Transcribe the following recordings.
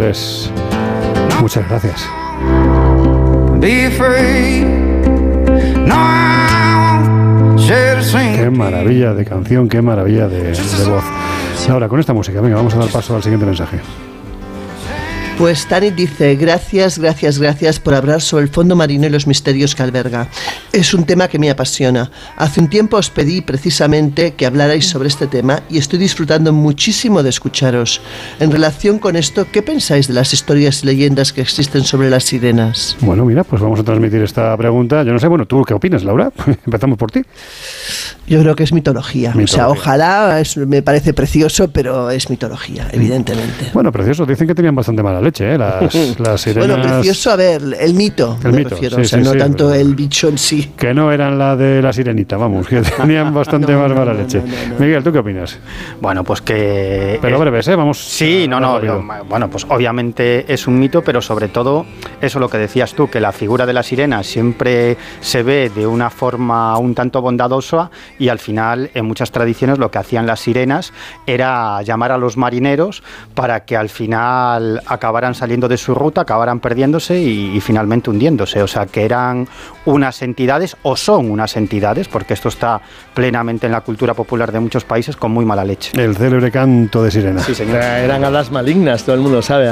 Andrés, muchas gracias. Qué maravilla de canción, qué maravilla de voz. Ahora, con esta música, venga, vamos a dar paso al siguiente mensaje. Pues Tanit dice, gracias por hablar sobre el fondo marino y los misterios que alberga. Es un tema que me apasiona. Hace un tiempo os pedí precisamente que hablarais sobre este tema y estoy disfrutando muchísimo de escucharos. En relación con esto, ¿qué pensáis de las historias y leyendas que existen sobre las sirenas? Bueno, mira, pues vamos a transmitir esta pregunta. Yo no sé, bueno, ¿tú qué opinas, Laura? Empezamos por ti. Yo creo que es mitología. O sea, ojalá, me parece precioso, pero es mitología, evidentemente. Bueno, precioso. Dicen que tenían bastante mala leche, ¿eh? Las sirenas. Bueno, precioso, a ver, el mito. El mito, refiero, sí, o sea, sí, no sí, tanto pero el bicho en sí. Que no eran la de la sirenita, vamos, que tenían bastante más mala leche. No. Miguel, ¿tú qué opinas? Bueno, pues que... Pero breves, ¿eh? Vamos. Sí, bueno, pues obviamente es un mito, pero sobre todo, eso lo que decías tú, que la figura de la sirena siempre se ve de una forma un tanto bondadosa y al final, en muchas tradiciones, lo que hacían las sirenas era llamar a los marineros para que al final acabaran saliendo de su ruta, acabaran perdiéndose y finalmente hundiéndose. O sea, que eran unas entidades, o son unas entidades, porque esto está plenamente en la cultura popular de muchos países, con muy mala leche. El célebre canto de sirena. Sí, señor. Eran hadas malignas, todo el mundo sabe,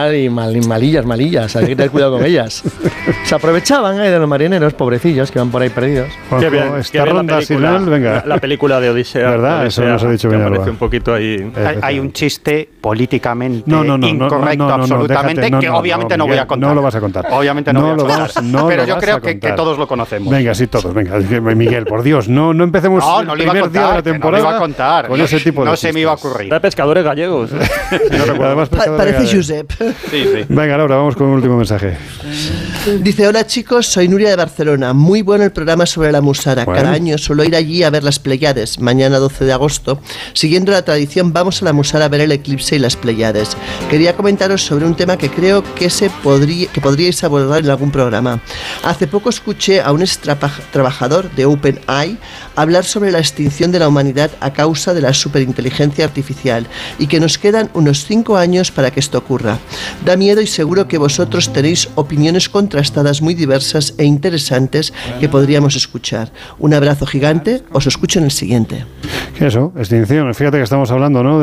malillas, hay que tener cuidado con ellas. Se aprovechaban de los marineros, pobrecillos, que van por ahí perdidos. Juanjo, qué bien, esta ronda sirenal, venga. La película de Odisea. ¿Verdad? Eso nos ha dicho bien. Aparece un poquito ahí. Hay un chiste políticamente incorrecto, absolutamente, déjate, que obviamente no voy a contar. No lo vas a contar. Obviamente no lo voy a contar. Pero yo creo que todos lo conocemos. Venga, sí, todos. Venga, Miguel, por Dios, no empecemos no el le iba a primer día de la temporada. No lo iba a contar. Con ese tipo de no se me iba a ocurrir. Era pescadores gallegos. Además, Parece Josep. Sí. Venga, Laura, vamos con un último mensaje. Dice, hola chicos, soy Nuria de Barcelona. Muy bueno el programa sobre la Musara. Bueno. Cada año suelo ir allí a ver las Pléyades. Mañana 12 de agosto. Siguiendo la tradición, vamos a la Musara a ver el eclipse y las Pléyades. Quería comentaros sobre un tema que creo que podríais abordar en algún programa. Hace poco escuché a un trabajador de OpenAI hablar sobre la extinción de la humanidad a causa de la superinteligencia artificial y que nos quedan unos 5 años para que esto ocurra. Da miedo y seguro que vosotros tenéis opiniones contrastadas muy diversas e interesantes que podríamos escuchar. Un abrazo gigante, os escucho en el siguiente. Eso, extinción. Fíjate que estamos hablando, ¿no?,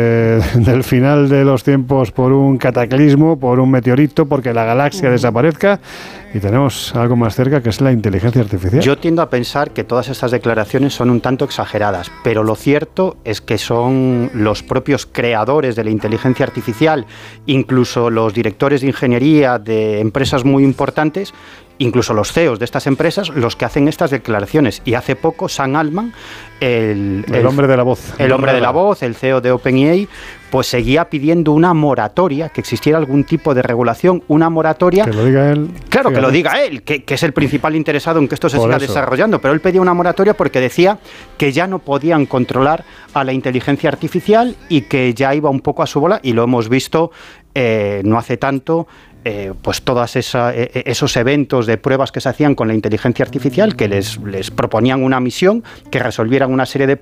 del final de los tiempos por un cataclismo, por un meteorito, porque la galaxia desaparezca, y tenemos algo más cerca que es la inteligencia artificial. Yo tiendo a pensar que todas estas declaraciones son un tanto exageradas, pero lo cierto es que son los propios creadores de la inteligencia artificial, incluso los directores de ingeniería de empresas muy importantes, incluso los CEOs de estas empresas, los que hacen estas declaraciones. Y hace poco Sam Altman, el hombre de la voz. El hombre de la voz, el CEO de OpenAI, pues seguía pidiendo una moratoria, que existiera algún tipo de regulación, una moratoria. Que lo diga él. Claro, que lo diga él, que es el principal interesado en que esto se siga desarrollando, pero él pedía una moratoria porque decía que ya no podían controlar a la inteligencia artificial y que ya iba un poco a su bola, y lo hemos visto no hace tanto. Pues todos esos eventos de pruebas que se hacían con la inteligencia artificial, que les proponían una misión, que resolvieran una serie de